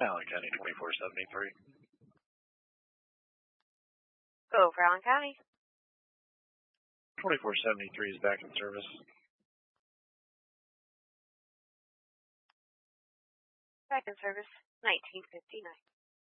Allen County 2473. Go for Allen County. 2473 is back in service. Back in service, 1959.